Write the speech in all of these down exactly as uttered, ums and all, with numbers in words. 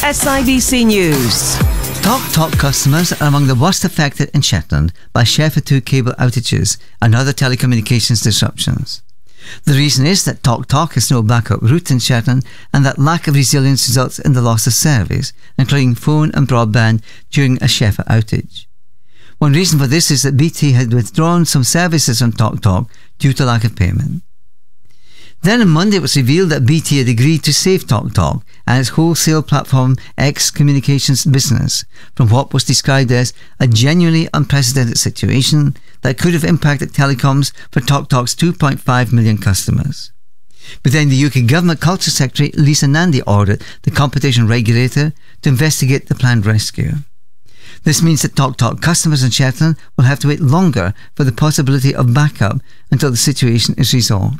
S I B C News. TalkTalk customers are among the worst affected in Shetland by Sheffield two cable outages and other telecommunications disruptions. The reason is that TalkTalk has no backup route in Shetland, and that lack of resilience results in the loss of service, including phone and broadband, during a Sheffield outage. One reason for this is that B T had withdrawn some services from TalkTalk due to lack of payment. Then on Monday it was revealed that B T had agreed to save TalkTalk and its wholesale platform X Communications business from what was described as a genuinely unprecedented situation that could have impacted telecoms for TalkTalk's two point five million customers. But then the U K Government Culture Secretary Lisa Nandy ordered the competition regulator to investigate the planned rescue. This means that TalkTalk customers in Shetland will have to wait longer for the possibility of backup until the situation is resolved.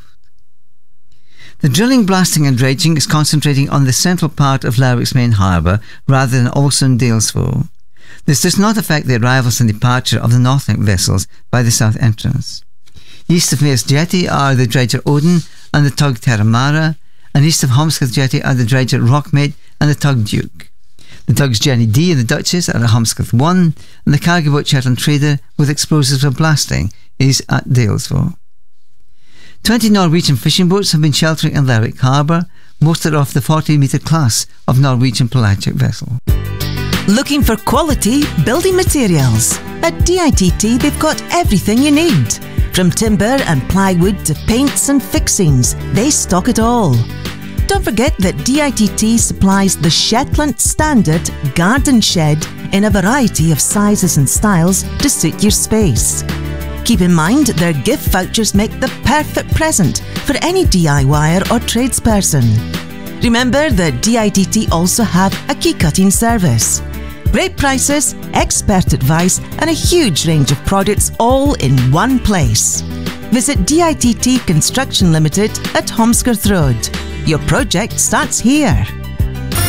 The drilling, blasting and dredging is concentrating on the central part of Lerwick's main harbour rather than also in Daylesford. This does not affect the arrivals and departure of the Northlink vessels by the south entrance. East of Mayors Jetty are the dredger Odin and the tug Terramara, and east of Holmscroft Jetty are the dredger Rockmate and the tug Duke. The tugs Jenny D and the Duchess are at Holmscroft one, and the cargo boat Shetland Trader with explosives for blasting is at Daylesford. Twenty Norwegian fishing boats have been sheltering in Lerwick Harbour. Most are off the forty metre class of Norwegian pelagic vessel. Looking for quality building materials? At D I T T they've got everything you need. From timber and plywood to paints and fixings, they stock it all. Don't forget that D I T T supplies the Shetland Standard Garden Shed in a variety of sizes and styles to suit your space. Keep in mind their gift vouchers make the perfect present for any DIYer or tradesperson. Remember that D I T T also have a key cutting service. Great prices, expert advice and a huge range of products all in one place. Visit D I T T Construction Limited at Holmscroft Road. Your project starts here.